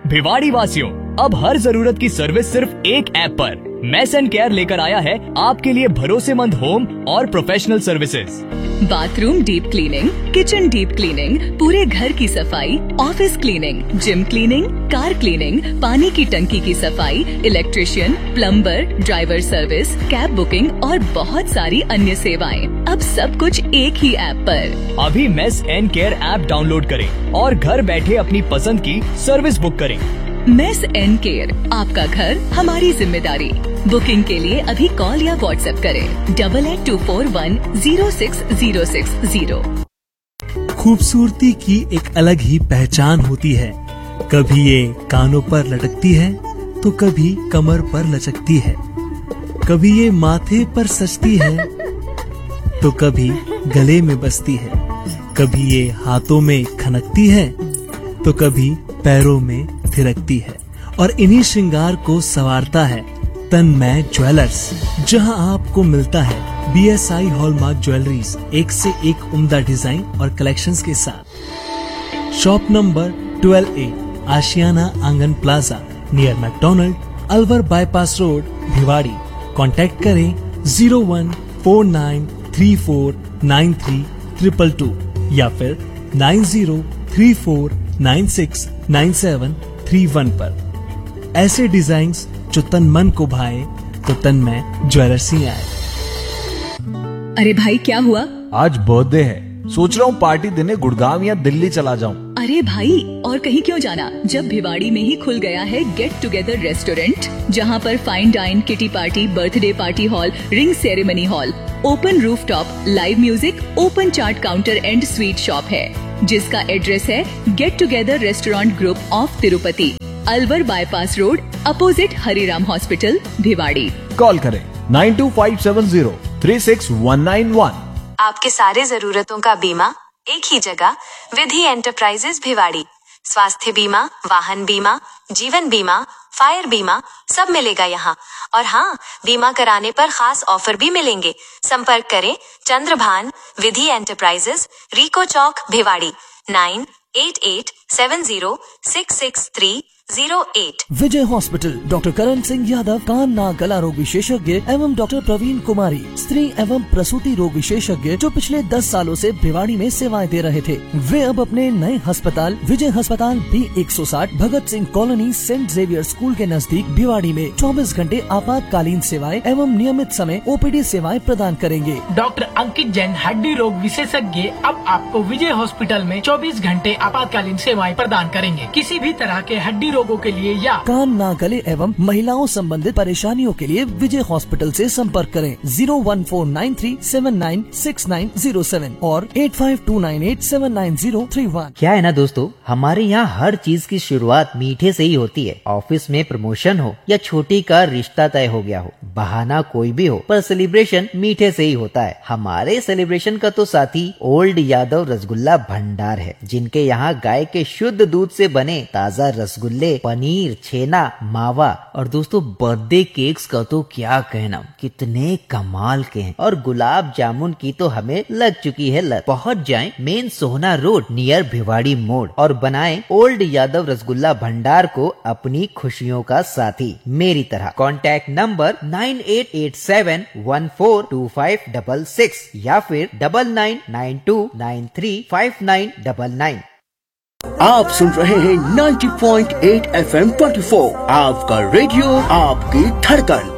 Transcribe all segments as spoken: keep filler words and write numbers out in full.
भिवाड़ी वासियों, अब हर जरूरत की सर्विस सिर्फ एक ऐप पर। मेस एंड केयर लेकर आया है आपके लिए भरोसेमंद होम और professional services. Bathroom deep cleaning, kitchen deep cleaning, पूरे घर की सफाई, office cleaning, gym cleaning, car cleaning, पानी की टंकी की सफाई, electrician, plumber, driver service, cab booking और बहुत सारी अन्य सेवाएं। अब सब कुछ एक ही ऐप पर। अभी mess and care app download करें और घर बैठे अपनी पसंद की सर्विस बुक करें। मेस एंड केयर, आपका घर हमारी जिम्मेदारी। बुकिंग के लिए अभी कॉल या व्हाट्सएप करें double eight to four one zero six zero six zero. खूबसूरती की एक अलग ही पहचान होती है। कभी ये कानों पर लटकती है तो कभी कमर पर लचकती है, कभी ये माथे पर सजती है तो कभी गले में बसती है, कभी ये हाथों में खनकती है तो कभी पैरों में थिरकती है। और इन्हीं श्रृंगार को संवारता है तन्मय ज्वेलर्स, जहां आपको मिलता है B S I hallmark jewelleries एक से एक उम्दा डिजाइन और कलेक्शंस के साथ। शॉप नंबर ट्वेल्व ए, आशियाना आंगन plaza, near McDonald, Alwar bypass road, Bhiwadi. Contact करें zero one four nine three four nine three triple two या फिर nine zero three four nine six nine seven three one पर। ऐसे designs जो तन मन को भाए तो तन्मय ज्वेलर्स ही आए। अरे भाई, क्या हुआ? आज बर्थडे है, सोच रहा हूँ पार्टी देने गुड़गांव या दिल्ली चला जाऊँ। अरे भाई, और कहीं क्यों जाना, जब भिवाड़ी में ही खुल गया है गेट टुगेदर रेस्टोरेंट, जहाँ पर fine dine, kitty party, birthday party hall, ring ceremony hall, open rooftop, live music, open chaat counter and sweet shop है, जिसका एड्रेस है get together restaurant group of Tirupati, Alwar bypass road, opposite Hariram hospital, Bhiwadi. Call करें nine to five seven zero three six one nine one. आपके सारे जरूरतों का बीमा एक ही जगह, विधि एंटरप्राइजेज भिवाड़ी। स्वास्थ्य बीमा, वाहन बीमा, जीवन बीमा, फायर बीमा, सब मिलेगा यहाँ। और हाँ, बीमा कराने पर खास ऑफर भी मिलेंगे। संपर्क करें चंद्रभान विधि एंटरप्राइजेज, रिको चौक, Bhiwadi. Nine eight eight seven zero six six three zero eight. विजय हॉस्पिटल, डॉक्टर करण सिंह यादव, कान नाक गला रोग विशेषज्ञ एवं डॉक्टर प्रवीण कुमारी, स्त्री एवं प्रसूति रोग विशेषज्ञ, जो पिछले दस सालों से भिवाड़ी में सेवाएं दे रहे थे, वे अब अपने नए अस्पताल विजय अस्पताल बी एक सौ साठ Bhagat Singh colony, Saint Xavier school के नजदीक भिवाड़ी में चौबीस घंटे आपातकालीन सेवाएं एवं नियमित समय ओ पी डी सेवाएं प्रदान करेंगे। डॉक्टर अंकित जैन, हड्डी रोग विशेषज्ञ, अब आपको विजय हॉस्पिटल में चौबीस घंटे आपातकालीन सेवाएं प्रदान करेंगे। किसी भी तरह के हड्डी रोगों के लिए या कान नाक गले एवं महिलाओं संबंधित परेशानियों के लिए विजय हॉस्पिटल से संपर्क करें zero one four nine three seven nine six nine zero seven और eight five to nine eight seven nine zero three one. क्या है ना दोस्तों, हमारे यहाँ हर चीज की शुरुआत मीठे से ही होती है। ऑफिस में प्रमोशन हो या छोटी का रिश्ता तय हो गया हो, बहाना कोई भी हो, पर सेलिब्रेशन मीठे से ही होता है। हमारे सेलिब्रेशन का तो साथी ओल्ड यादव रसगुल्ला भंडार है, जिनके यहाँ गाय के शुद्ध दूध से बने ताज़ा रसगुल्ले, पनीर, छेना, मावा और दोस्तों बर्थडे केक्स का तो क्या कहना, कितने कमाल के हैं। और गुलाब जामुन की तो हमें लग चुकी है लत। पहुंच जाएं मेन सोहना रोड नियर भिवाड़ी मोड़ और बनाएं ओल्ड यादव रसगुल्ला भंडार को अपनी खुशियों का साथी मेरी तरह। Contact number nine eight eight seven one four to five double six या फिर double nine nine to nine three five nine double nine. आप सुन रहे हैं ninety point eight F M twenty four, आपका रेडियो, आपकी धड़कन।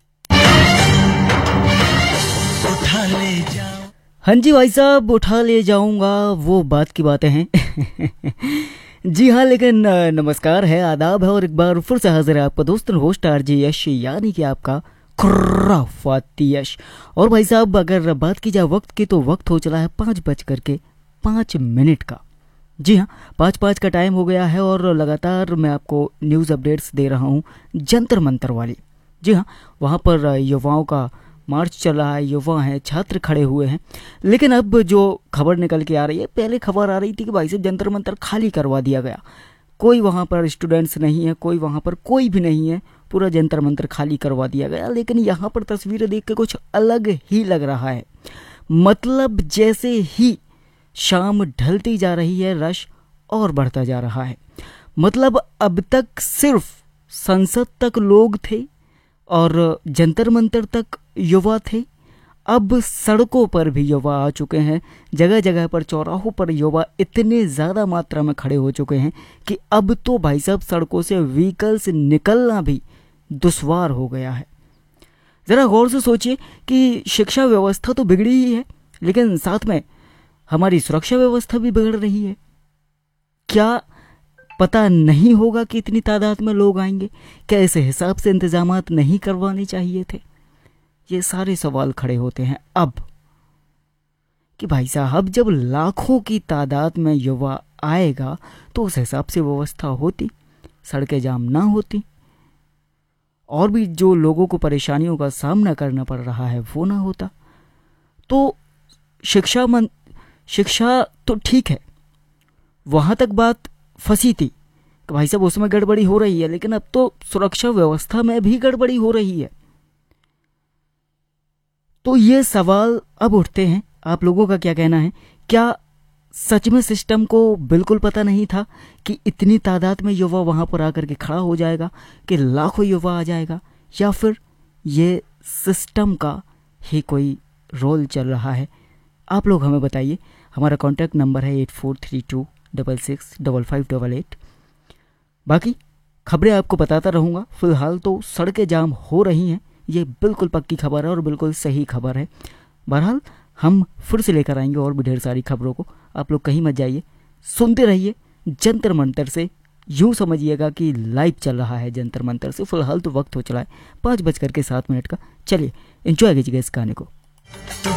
उठा ले जाओ। हाँ जी भाई साहब, उठा ले जाऊंगा, वो बात की बातें हैं। जी हाँ, लेकिन नमस्कार है, आदाब है और एक बार फिर से हाजिर है आपका दोस्त होस्ट आरजे यश, यानी कि आपका खुराफाती यश। और भाई साहब, अगर बात की जाए वक्त की तो वक्त हो चला है पाँच बज करके पाँच मिनट का। जी हाँ, पाँच पाँच का टाइम हो गया है और लगातार मैं आपको न्यूज़ अपडेट्स दे रहा हूँ जंतर मंतर वाली। जी हाँ, वहाँ पर युवाओं का मार्च चल रहा है, युवा हैं, छात्र खड़े हुए हैं। लेकिन अब जो खबर निकल के आ रही है, पहले खबर आ रही थी कि भाई साहब जंतर मंतर खाली करवा दिया गया, कोई वहाँ पर स्टूडेंट्स नहीं है, कोई वहाँ पर कोई भी नहीं है, पूरा जंतर मंतर खाली करवा दिया गया। लेकिन यहाँ पर तस्वीरें देख के कुछ अलग ही लग रहा है। मतलब जैसे ही शाम ढलती जा रही है, रश और बढ़ता जा रहा है। मतलब अब तक सिर्फ संसद तक लोग थे और जंतर मंतर तक युवा थे, अब सड़कों पर भी युवा आ चुके हैं। जगह जगह पर चौराहों पर युवा इतने ज़्यादा मात्रा में खड़े हो चुके हैं कि अब तो भाई साहब सड़कों से व्हीकल्स निकलना भी दुश्वार हो गया है। ज़रा गौर से सोचिए कि शिक्षा व्यवस्था तो बिगड़ी ही है, लेकिन साथ में हमारी सुरक्षा व्यवस्था भी बिगड़ रही है। क्या पता नहीं होगा कि इतनी तादाद में लोग आएंगे? क्या इस हिसाब से इंतजामात नहीं करवाने चाहिए थे? ये सारे सवाल खड़े होते हैं अब कि भाई साहब जब लाखों की तादाद में युवा आएगा तो उस हिसाब से व्यवस्था होती, सड़कें जाम ना होती, और भी जो लोगों को परेशानियों का सामना करना पड़ रहा है वो ना होता। तो शिक्षा मन शिक्षा तो ठीक है, वहाँ तक बात फंसी थी कि भाई साहब उसमें गड़बड़ी हो रही है, लेकिन अब तो सुरक्षा व्यवस्था में भी गड़बड़ी हो रही है। तो ये सवाल अब उठते हैं, आप लोगों का क्या कहना है? क्या सच में सिस्टम को बिल्कुल पता नहीं था कि इतनी तादाद में युवा वहां पर आकर के खड़ा हो जाएगा, कि लाखों युवा आ जाएगा, या फिर ये सिस्टम का ही कोई रोल चल रहा है? आप लोग हमें बताइए। हमारा कॉन्टैक्ट नंबर है eight four three to double six double five double eight. बाकी खबरें आपको बताता रहूँगा। फिलहाल तो सड़कें जाम हो रही हैं, ये बिल्कुल पक्की खबर है और बिल्कुल सही खबर है। बहरहाल हम फिर से लेकर आएंगे और भी ढेर सारी खबरों को। आप लोग कहीं मत जाइए, सुनते रहिए जंतर मंतर से। यूँ समझिएगा कि लाइव चल रहा है जंतर मंतर से। फिलहाल तो वक्त हो चला है पाँच बजकर के सात मिनट का। चलिए एंजॉय कीजिएगा इस गाने को।